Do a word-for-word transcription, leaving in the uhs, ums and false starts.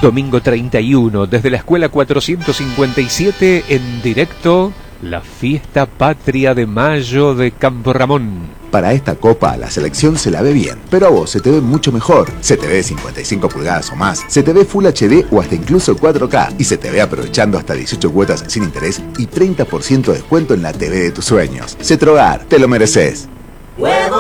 Domingo treinta y uno, desde la Escuela cuatrocientos cincuenta y siete, en directo, la Fiesta Patria de Mayo de Campo Ramón. Para esta copa, la selección se la ve bien, pero a vos se te ve mucho mejor. Se te ve de cincuenta y cinco pulgadas o más, se te ve Full H D o hasta incluso cuatro K, y se te ve aprovechando hasta dieciocho cuotas sin interés y treinta por ciento de descuento en la T V de tus sueños. Cetrogar, te lo mereces. ¡Huevo!